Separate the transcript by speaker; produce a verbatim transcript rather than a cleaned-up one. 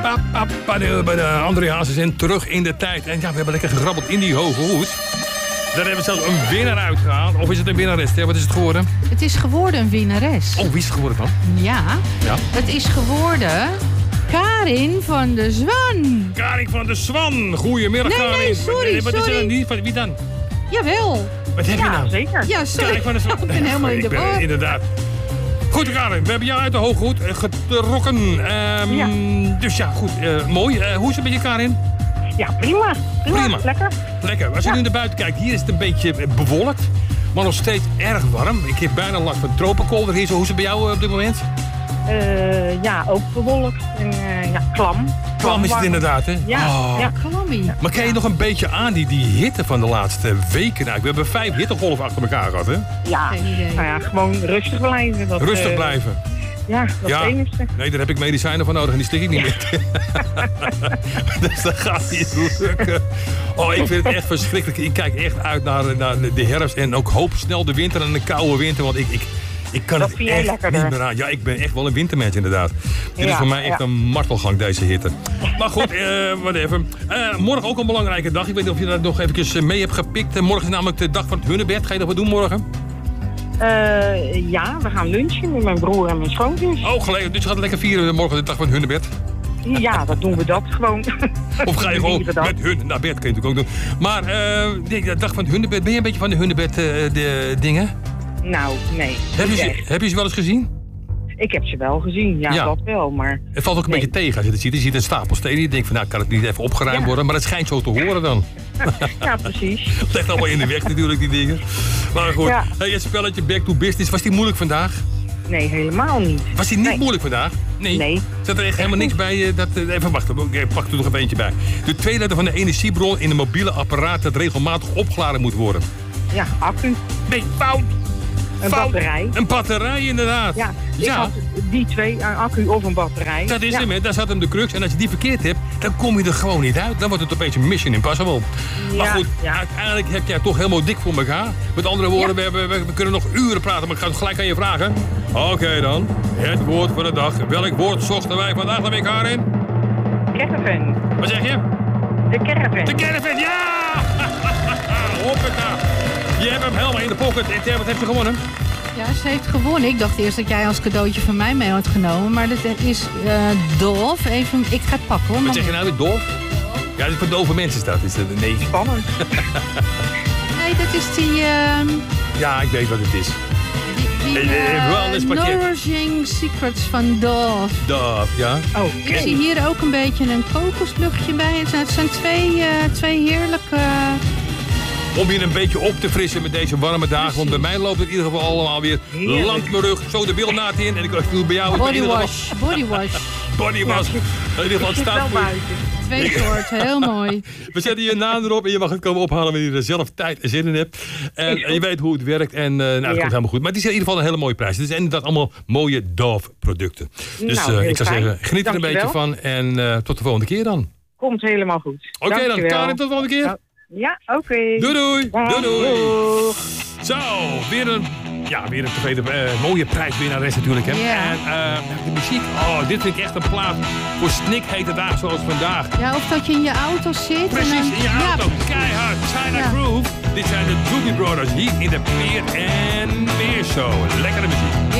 Speaker 1: André Hazes en terug in de tijd. En ja, we hebben lekker gegrabbeld in die hoge hoed. Daar hebben we zelfs een winnaar uitgehaald. Of is het een winnares? Wat is het geworden?
Speaker 2: Het is geworden een winnares.
Speaker 1: Oh, wie is het geworden dan?
Speaker 2: Ja, ja. Het is geworden Karin van der Zwan.
Speaker 1: Karin van der Zwan. Goedemiddag,
Speaker 2: nee,
Speaker 1: Karin.
Speaker 2: Nee, sorry,
Speaker 1: nee, wat
Speaker 2: sorry.
Speaker 1: Is er niet? Wie dan?
Speaker 2: Jawel.
Speaker 1: Wat heb
Speaker 3: ja,
Speaker 1: je nou?
Speaker 3: Zeker.
Speaker 2: Ja, sorry.
Speaker 1: Karin van der Zwan.
Speaker 2: Ik ben helemaal in de war.
Speaker 1: Inderdaad. Goed, Karin, we hebben jou uit de hoge hoed getrokken. Um,
Speaker 3: ja.
Speaker 1: Dus ja, goed. Uh, mooi. Uh, hoe is het met je, Karin?
Speaker 3: Ja, prima. Prima.
Speaker 1: prima.
Speaker 3: Lekker.
Speaker 1: Lekker. Als je ja. nu naar buiten kijkt, hier is het een beetje bewolkt. Maar nog steeds erg warm. Ik heb bijna last van tropenkolder hier. Zo, hoe is het bij jou op dit moment?
Speaker 3: Uh, ja, ook bewolkt. En uh, ja, klam.
Speaker 1: Klam is het inderdaad, hè?
Speaker 3: Ja,
Speaker 1: oh.
Speaker 3: ja. klammie.
Speaker 1: Maar ken je nog een beetje aan die, die hitte van de laatste weken? Nou, we hebben vijf hittegolven achter elkaar gehad, hè?
Speaker 3: Ja, nou ja, gewoon rustig blijven. Dat,
Speaker 1: rustig
Speaker 3: uh,
Speaker 1: blijven.
Speaker 3: Ja, dat
Speaker 1: ja.
Speaker 3: is het enigste.
Speaker 1: Nee, daar heb ik medicijnen voor nodig en die stik ik niet meer. Dus dat gaat niet lukken. Oh, ik vind het echt verschrikkelijk. Ik kijk echt uit naar, naar de herfst en ook hoop snel de winter en de koude winter. Want ik, ik, ik kan
Speaker 3: dat
Speaker 1: het echt
Speaker 3: lekkerder.
Speaker 1: niet meer aan. Ja, ik ben echt wel een wintermens inderdaad. Dit ja, is voor mij echt ja. een martelgang, deze hitte. Maar goed, uh, whatever. Uh, morgen ook een belangrijke dag. Ik weet niet of je dat nog even mee hebt gepikt. Morgen is namelijk de dag van het Hunebed. Ga je dat wat doen morgen?
Speaker 3: Uh, ja, we gaan lunchen met mijn broer en mijn schoonzus.
Speaker 1: Oh, gelijk. Dus je gaat lekker vieren morgen de dag van het Hunebed?
Speaker 3: Ja, dat doen we dat gewoon.
Speaker 1: Of ga je gewoon met hun naar bed, kun je natuurlijk ook doen. Maar uh, de dag van het Hunebed, ben je een beetje van de Hunebed uh, de dingen?
Speaker 3: Nou, nee.
Speaker 1: Heb je, ze, heb je ze wel eens gezien?
Speaker 3: Ik heb ze wel gezien, ja, ja. dat wel, maar...
Speaker 1: Het valt ook een nee. beetje tegen als je het ziet. Je ziet een stapel stenen, je denkt van nou, kan het niet even opgeruimd ja. worden, maar het schijnt zo te horen dan.
Speaker 3: Ja, precies.
Speaker 1: Het ligt allemaal in de weg natuurlijk, die dingen. Maar goed, ja. hey, het spelletje Back to Business, was die moeilijk vandaag?
Speaker 3: Nee, helemaal niet.
Speaker 1: Was die niet
Speaker 3: nee.
Speaker 1: moeilijk vandaag? Nee.
Speaker 3: nee.
Speaker 1: Zat er echt helemaal niks bij? Uh, dat, uh, even wachten, ik pak er nog even eentje bij. De tweede van de energiebron in een mobiele apparaat dat regelmatig opgeladen moet worden.
Speaker 3: Ja, accu.
Speaker 1: Nee, fout.
Speaker 3: Een
Speaker 1: Fout.
Speaker 3: batterij.
Speaker 1: Een batterij, inderdaad.
Speaker 3: Ja, ik
Speaker 1: ja.
Speaker 3: had die twee, een accu of een batterij.
Speaker 1: Dat is
Speaker 3: ja.
Speaker 1: hem, hè. Daar zat hem de crux. En als je die verkeerd hebt, dan kom je er gewoon niet uit. Dan wordt het opeens een mission impossible. Ja, maar goed, ja. uiteindelijk heb jij toch helemaal dik voor elkaar. Met andere woorden, ja. we, hebben, we, we kunnen nog uren praten, maar ik ga het gelijk aan je vragen. Oké okay, dan, het woord van de dag. Welk woord zochten wij vandaag dan weer, Karin?
Speaker 3: Caravan.
Speaker 1: Wat zeg je?
Speaker 3: De caravan.
Speaker 1: De caravan, ja! Hoppata. Je hebt hem helemaal in de pocket. En wat heeft ze gewonnen?
Speaker 2: Ja, ze heeft gewonnen. Ik dacht eerst dat jij als cadeautje van mij mee had genomen. Maar dat is uh, Dolf. Even, ik ga het pakken hoor.
Speaker 1: Wat zeg je nou weer, Dolf? Ja, dat is voor dove mensen is dat. Is dat nee.
Speaker 3: Spannend.
Speaker 2: Nee, dat is die... Uh...
Speaker 1: Ja, ik weet wat het is.
Speaker 2: Die, die uh, Nourishing Secrets van Dolf.
Speaker 1: Dolf, ja.
Speaker 3: Oh,
Speaker 2: ik zie hier ook een beetje een kokosluchtje bij. Het zijn twee, uh, twee heerlijke...
Speaker 1: Om je een beetje op te frissen met deze warme dagen. Want bij mij loopt het in ieder geval allemaal weer Heerlijk. langs mijn rug. Zo de bilnaad in. En ik doe bij jou...
Speaker 2: Body wash. Body wash.
Speaker 1: Body wash. Ja, in ieder geval het staat voor
Speaker 2: Twee soorten, heel mooi.
Speaker 1: We zetten je naam erop en je mag het komen ophalen wanneer je er zelf tijd en zin in hebt. En, en je weet hoe het werkt en uh, nou, het ja. komt helemaal goed. Maar het is in ieder geval een hele mooie prijs. Het is inderdaad allemaal mooie Dove producten. Dus nou, uh, ik zou fijn. zeggen, geniet er een beetje van en uh, tot de volgende keer dan.
Speaker 3: Komt helemaal goed.
Speaker 1: Oké okay, dan, Karin, tot de volgende keer.
Speaker 3: Ja, oké. Okay.
Speaker 1: Doei doei.
Speaker 3: Ja.
Speaker 1: Doei doei.
Speaker 3: Doei.
Speaker 1: Zo, weer een, ja, weer een tevreden, uh, mooie prijswinnares natuurlijk. Hè.
Speaker 2: Yeah.
Speaker 1: En uh, de muziek, oh, dit vind ik echt een plaat voor snikhete dagen zoals vandaag.
Speaker 2: Ja, of dat je in je auto zit.
Speaker 1: Precies,
Speaker 2: en dan,
Speaker 1: in je auto. Ja. Keihard. China ja. Groove. Dit zijn de Doobie Brothers hier in de Peer en Weer Show. Lekkere muziek.